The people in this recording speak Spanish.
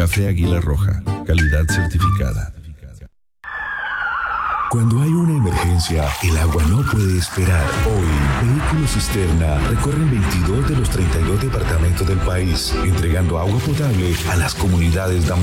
Café Águila Roja, calidad certificada. Cuando hay una emergencia, el agua no puede esperar. Hoy, Vehículos Cisterna recorren 22 de los 32 departamentos del país, entregando agua potable a las comunidades damnificadas.